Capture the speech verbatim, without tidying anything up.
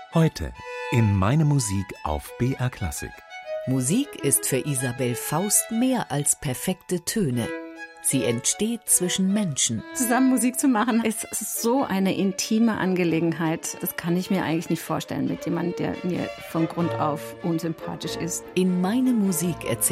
Heute in Meine Musik auf B R Klassik. Musik ist für Isabell Faust mehr als perfekte Töne. Sie entsteht zwischen Menschen. Zusammen Musik zu machen, ist so eine intime Angelegenheit. Das kann ich mir eigentlich nicht vorstellen mit jemandem, der mir von Grund auf unsympathisch ist. In Meine Musik erzählt